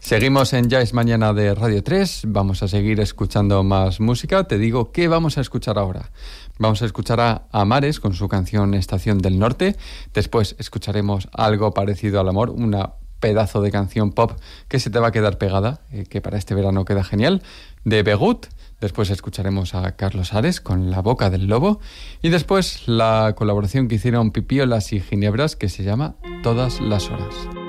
Seguimos en Ya es Mañana de Radio 3, vamos a seguir escuchando más música. Te digo, ¿qué vamos a escuchar ahora? Vamos a escuchar a Amares con su canción Estación del Norte. Después escucharemos algo parecido al amor, una pedazo de canción pop que se te va a quedar pegada, que para este verano queda genial, de Begut. Después escucharemos a Carlos Ares con La Boca del Lobo. Y después la colaboración que hicieron Pipiolas y Ginebras, que se llama Todas las Horas.